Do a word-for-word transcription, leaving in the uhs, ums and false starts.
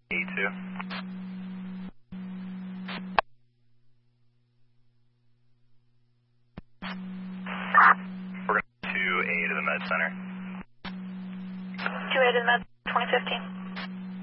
A two. We're going to A to the Med Center. two A to the Med, twenty fifteen.